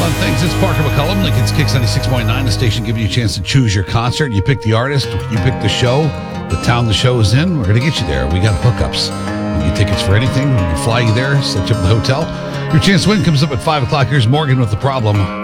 fun things. It's Parker McCullum, Lincoln's Kicks 96.9, the station giving you a chance to choose your concert. You pick the artist, you pick the show, the town the show is in. We're going to get you there. We got hookups. We get tickets for anything. We can fly you there, set you up at the hotel. Your chance to win comes up at 5 o'clock. Here's Morgan with The Problem.